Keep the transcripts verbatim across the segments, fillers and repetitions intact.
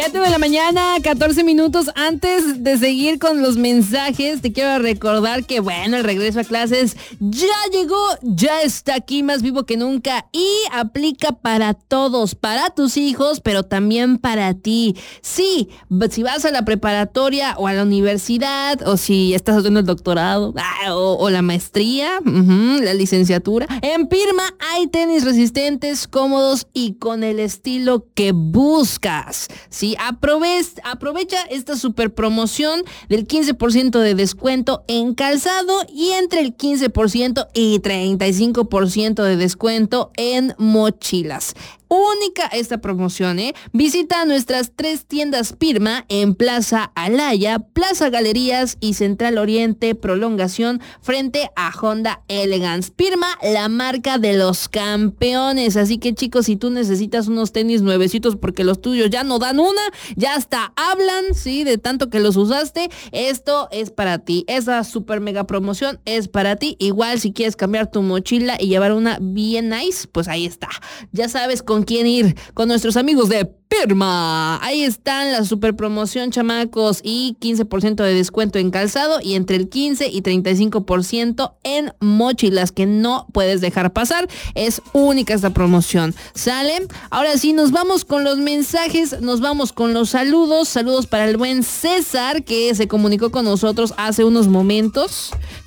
siete de la mañana, catorce minutos. Antes de seguir con los mensajes, te quiero recordar que, bueno, el regreso a clases ya llegó, ya está aquí más vivo que nunca y aplica para todos, para tus hijos, pero también para ti. Sí, si vas a la preparatoria o a la universidad, o si estás haciendo el doctorado, ah, o, o la maestría, uh-huh, la licenciatura, en Pirma hay tenis resistentes, cómodos y con el estilo que buscas. Sí, aprove- aprovecha esta super promoción del quince por ciento de descuento en calzado y entre el quince por ciento y treinta y cinco por ciento de descuento en mochilas. Única esta promoción, ¿eh? Visita nuestras tres tiendas Pirma en Plaza Alaya, Plaza Galerías y Central Oriente Prolongación frente a Honda Elegance. Pirma, la marca de los campeones. Así que, chicos, si tú necesitas unos tenis nuevecitos porque los tuyos ya no dan una, ya hasta hablan, sí, de tanto que los usaste, esto es para ti. Esa super mega promoción es para ti. Igual si quieres cambiar tu mochila y llevar una bien nice, pues ahí está. Ya sabes con quién ir, con nuestros amigos de Pirma. Ahí están la super promoción, chamacos, y quince por ciento de descuento en calzado y entre el quince y treinta y cinco por ciento en mochilas, que no puedes dejar pasar. Es única esta promoción. ¿Sale? Ahora sí, nos vamos con los mensajes, nos vamos con los saludos. Saludos para el buen César, que se comunicó con nosotros hace unos momentos.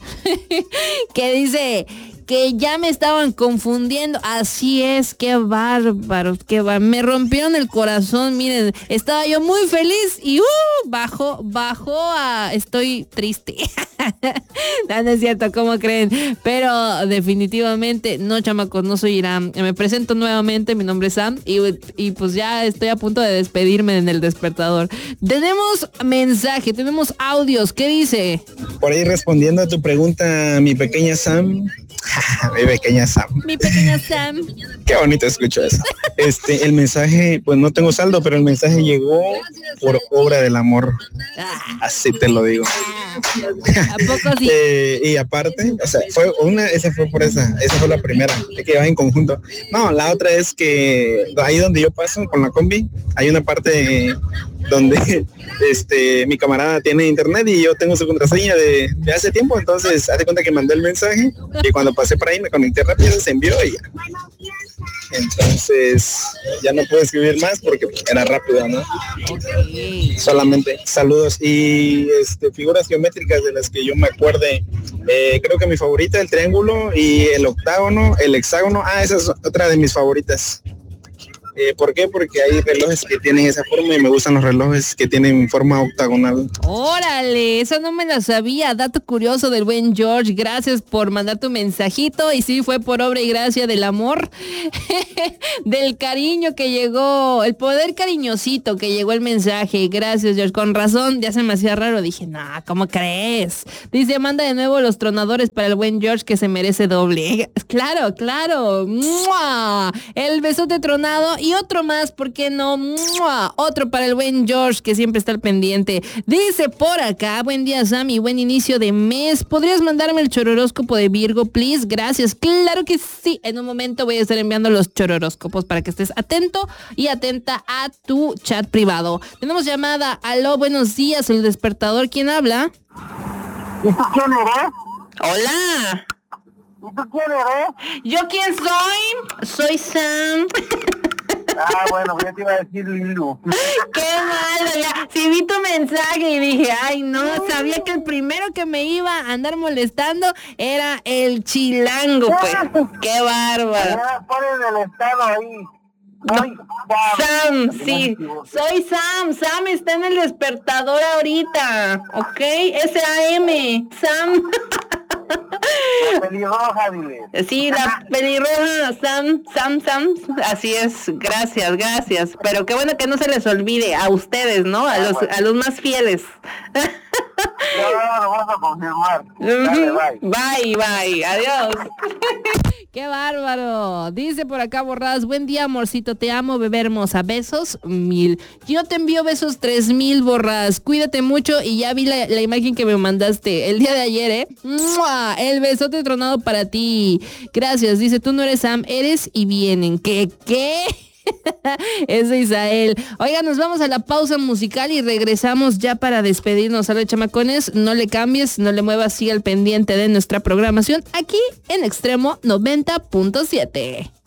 Que dice que ya me estaban confundiendo. Así es, qué bárbaro, qué bárbaro. Me rompieron el corazón, miren, estaba yo muy feliz y uh, bajó, bajó a estoy triste. No, no es cierto, ¿cómo creen? Pero definitivamente, no, chamacos, no soy Irán. Me presento nuevamente, mi nombre es Sam y, y pues ya estoy a punto de despedirme en el despertador. Tenemos mensaje, tenemos audios, ¿qué dice? Por ahí respondiendo a tu pregunta, mi pequeña Sam. Mi pequeña Sam. Mi pequeña Sam. Qué bonito escucho eso. Este, el mensaje, pues no tengo saldo, pero el mensaje llegó por obra del amor. Así te lo digo. ¿A poco sí? eh, y aparte, o sea, fue una, esa fue por esa, esa fue la primera, es que va en conjunto. No, la otra es que ahí donde yo paso con la combi, hay una parte donde este mi camarada tiene internet y yo tengo su contraseña de, de hace tiempo, entonces hace cuenta que mandé el mensaje y cuando pasé por ahí me conecté rápido, se envió y ya. Entonces ya no puedo escribir más porque era rápido, ¿no? Okay. Solamente saludos y este, figuras geométricas de las que yo me acuerde. Eh, creo que mi favorita el triángulo y el octágono, el hexágono. Ah, esa es otra de mis favoritas. Eh, ¿Por qué? Porque hay relojes que tienen esa forma y me gustan los relojes que tienen forma octagonal. Órale, eso no me lo sabía. Dato curioso del buen George. Gracias por mandar tu mensajito. Y sí, fue por obra y gracia del amor, del cariño que llegó, el poder cariñosito que llegó el mensaje. Gracias, George. Con razón, ya se me hacía raro. Dije, no, ¿cómo crees? Dice, manda de nuevo los tronadores para el buen George que se merece doble. Claro, claro. ¡Mua! El besote tronado. Y otro más, ¿por qué no? ¡Mua! Otro para el buen George, que siempre está al pendiente. Dice por acá, buen día, Sammy, buen inicio de mes. ¿Podrías mandarme el chororóscopo de Virgo, please? Gracias. Claro que sí. En un momento voy a estar enviando los chororóscopos para que estés atento y atenta a tu chat privado. Tenemos llamada. Aló, buenos días, el despertador. ¿Quién habla? ¿Y tú quién eres? Hola. ¿Y tú quién eres? ¿Yo quién soy? Soy Sam. Ah, bueno, ya te iba a decir Lilu. Qué malo, ya. Sí vi tu mensaje y dije, ay, no, sabía que el primero que me iba a andar molestando era el chilango, pues. Qué bárbaro. Ya ponen el estado ahí. No. Sam, sí, soy Sam. Sam está en el despertador ahorita, ¿ok? S A M, Sam. La pelirroja, dile. Sí, la pelirroja, Sam, Sam, Sam. Así es, gracias, gracias. Pero qué bueno que no se les olvide a ustedes, ¿no? A los, a los más fieles. Ya lo vamos a confirmar. Dale, bye. Bye, bye, adiós. ¡Qué bárbaro! Dice por acá Borradas, buen día, amorcito, te amo, bebé hermosa. Besos, mil. Yo te envío besos, tres mil, Borradas. Cuídate mucho y ya vi la, la imagen que me mandaste el día de ayer, ¿eh? ¡Mua! El besote tronado para ti. Gracias. Dice, tú no eres Sam, eres y vienen. ¿Qué? ¿Qué? Eso, Isael. Oiga, nos vamos a la pausa musical y regresamos ya para despedirnos. A los chamacones, no le cambies, no le muevas, sigue al pendiente de nuestra programación aquí en Extremo noventa punto siete.